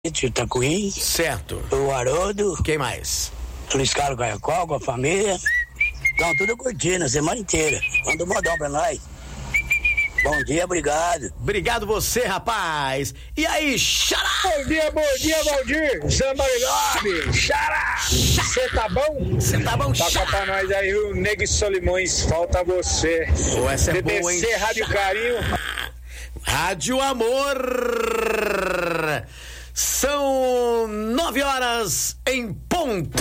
Itacuí. Certo. O Haroldo. Quem mais? Luiz Carlos Caiacó, com a família. Estão tudo curtindo a semana inteira. Manda um modão pra nós. Bom dia, obrigado. Obrigado você, rapaz. E aí, xará? Bom dia, Valdir. Somebody love. Xará. Você tá bom? Você tá bom, Toca xará? pra nós aí o Nego Solimões, falta você. Pô, essa é boa, hein? BBC Rádio Carinho. Rádio Amor. São 9 horas em ponto.